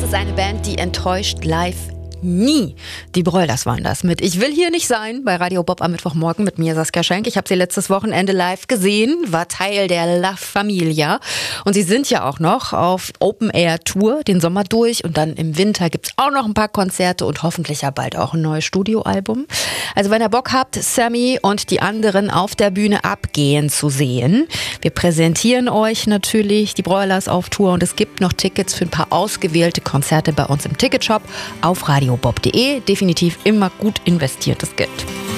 Das ist eine Band, die enttäuscht live nie. Die Broilers waren das mit Ich will hier nicht sein bei Radio Bob am Mittwochmorgen mit mir, Saskia Schenk. Ich habe sie letztes Wochenende live gesehen, war Teil der La Familia. Und sie sind ja auch noch auf Open-Air-Tour den Sommer durch. Und dann im Winter gibt es auch noch ein paar Konzerte und hoffentlich ja bald auch ein neues Studioalbum. Also wenn ihr Bock habt, Sammy und die anderen auf der Bühne abgehen zu sehen. Wir präsentieren euch natürlich die Broilers auf Tour und es gibt noch Tickets für ein paar ausgewählte Konzerte bei uns im Ticketshop auf radiobob.de. Definitiv immer gut investiertes Geld.